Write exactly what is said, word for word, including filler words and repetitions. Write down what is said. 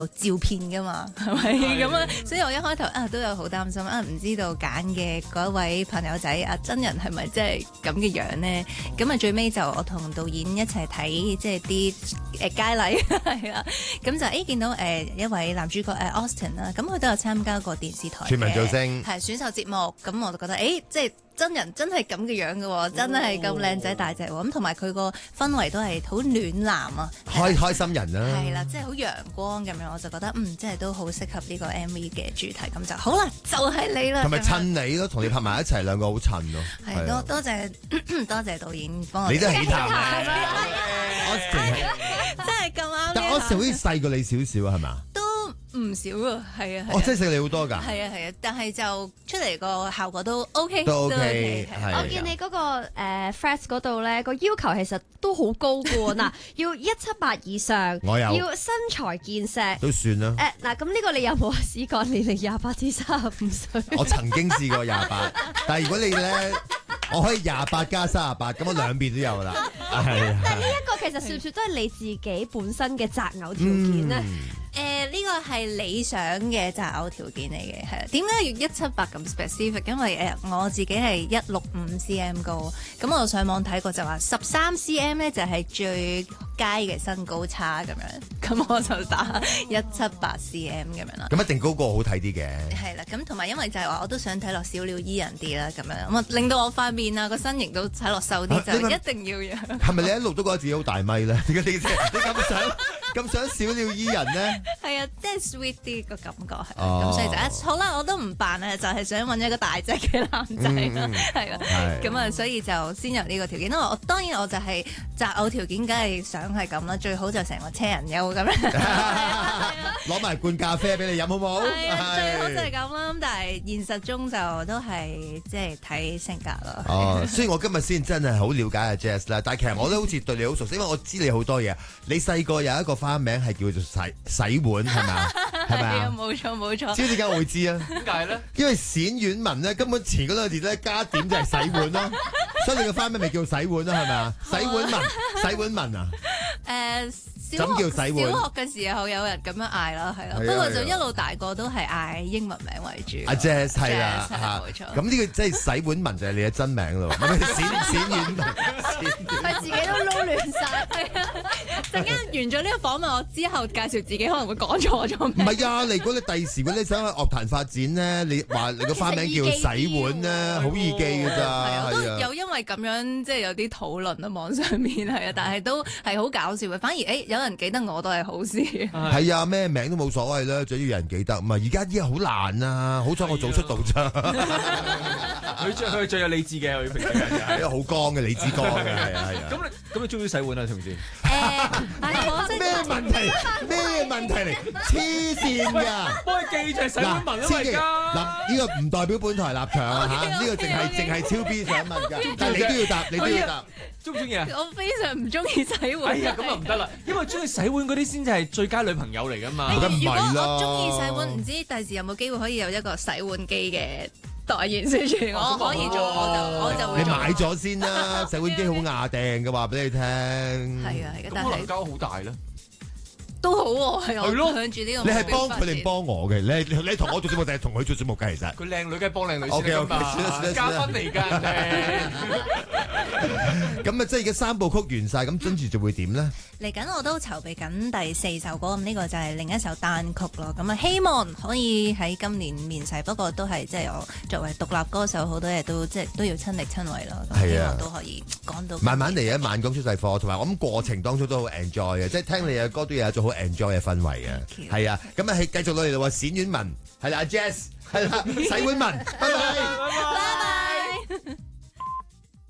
照片噶嘛，係咪咁啊？所以我一開頭啊都有好擔心啊，唔知道揀嘅嗰一位朋友仔啊真人係咪真係咁嘅樣呢？咁啊最尾就我同導演一齊睇即係啲誒佳麗係啦，咁就誒見到誒一位男主角誒 Austin 啦，咁佢都有參加過電視台全民造星係選秀節目，咁我就覺得誒即係。真人真係咁嘅樣嘅喎，真係咁靚仔大隻喎，咁同埋佢個氛圍都係好暖男啊， 開開心人啦， 係啦，即係好陽光咁樣，我就覺得嗯，即係都好適合呢個 M V 嘅主題，咁就好啦，就係你啦， 同埋襯你咯，同你拍埋一齊，兩個好襯咯， 係多多謝多謝導演幫我， 你都係喜談啊， Austin 真係咁啱， 但 Austin 好似細過你少少啊，係嘛？ 唔少啊，係啊， 我真係識你好多㗎， 係啊係啊，但係就出嚟個效果都 OK， 都 OK， 我見你嗰個誒 Flex 嗰度咧個要求其實都好高㗎喎，嗱要一七八以上， 我有要身材健碩， 都算啦。 誒嗱，咁呢個你有冇試過年齡廿八至三十五歲？ 我曾經試過廿八，但係如果你咧，我可以廿八加三十八，咁我兩邊都有啦。係但係呢一個其實算唔算都係你自己本身嘅擇偶條件咧？ 誒呢個係理想嘅擇偶條件嚟嘅，係啦。點解要一七八咁 specific？因為誒、呃、我自己係一六五 cm 高，咁我上網睇過就話十三 cm 咧就係最佳嘅身高差咁樣，咁我就打一七八 cm 咁樣啦。 咁一定高過好睇啲嘅。 係啦，咁同埋因為就係話我都想睇落小鳥依人啲啦，咁樣咁啊令到我塊面啊個身形都睇落瘦啲，啊、就一定要樣。 係咪你一路都覺得自己好大咪咧？點解你你咁想咁想小鳥依人咧？ 係啊，即係 sweet 啲個感覺係，咁、 哦、 所以就一好啦，我都唔扮啊，就係、是、想揾一個大隻嘅男仔啦，係啦、嗯，咁啊，所以就先有呢個條件。因為我當然我就係擇偶條件，梗係想係咁啦，最好就成個車人優咁樣， 攞埋罐咖啡俾你飲好唔好？ 係啊，最好就係咁啦。咁但係現實中就都係即係睇性格咯。 哦，雖然我今日先真係好了解阿 Jazz 啦，但係其實我都好似對你好熟悉，因為我知你好多嘢。你細個有一個花名係叫做洗洗碗係咪啊？係咪啊？ 冇錯冇錯。 知唔知點解我會知啊？ 點解咧？ 因為冼婉文咧根本前嗰兩個字咧加點就係洗碗啦，所以你個花名咪叫洗碗啦，係咪啊？洗碗文，洗碗文啊？ 誒。 咁叫洗碗。 小學嘅時候有人咁樣嗌啦，係咯。不過就一路大個都係嗌英文名為主。 阿 Jazz 係啦， 冇錯。 咁呢個即係洗碗文就係你嘅真名咯，係咪？冼冼婉文， 係自己都撈亂晒。 係啊！陣間完咗呢個訪問，我之後介紹自己可能會講錯咗。 唔係啊！你如果你第時如果你想去樂壇發展咧，你話你個花名叫洗碗咧，好易記㗎咋。係啊，都有因為咁樣即係有啲討論啊，網上面係啊，但係都係好搞笑嘅。反而誒有人記得我都係好事。 係啊，咩名都冇所謂啦，最要有人記得。唔係而家啲嘢好難啊，好彩我早出道咋。 佢最佢最有理智嘅，佢平時係一個好剛嘅理智剛嘅，係啊係啊。 咁你咁你中意洗碗啊，同事？ 誒， 咩問題？咩問題嚟？黐線㗎！ 幫佢記住洗碗文啊嘛而家。 嗱，呢個唔代表本台立場啊嚇，呢個淨係淨係超 B 想問㗎，但係你都要答，你都要答。 中唔中意啊？ 我非常唔中意洗碗。 哎呀，咁啊唔得啦，因為中意洗碗嗰啲先至係最佳女朋友嚟㗎嘛。 梗唔係啦。 如果我中意洗碗，唔知第時有冇機會可以有一個洗碗機嘅代言宣傳，我可以做，我就我就會。 你買咗先啦，洗碗機好牙訂嘅話俾你聽。 係啊係啊，但係交好大咧。 都好喎，係係咯我向住呢個。 你係幫佢定幫我嘅？你你同我做節目定係同佢做節目㗎？其實佢靚女梗係幫靚女先 OK 㗎 OK， 嘛， 算啦算啦加分嚟㗎。 咁啊，即係而家三部曲完晒，咁跟住就會點咧？ 嚟緊我都籌備緊第四首歌，咁呢個就係另一首單曲咯。咁啊，希望可以喺今年面世，不過都係即係我作為獨立歌手，好多嘢都即係都要親力親為咯。咁希望都可以講到。 慢慢嚟啊，慢工出細貨，同埋我諗過程當中都好 enjoy 嘅，即係聽你嘅歌都有一種好 enjoy 嘅氛圍嘅。係啊，咁啊係繼續落嚟咯喎，冼婉文係啦，阿 Jazz 係啦，洗碗文，拜拜。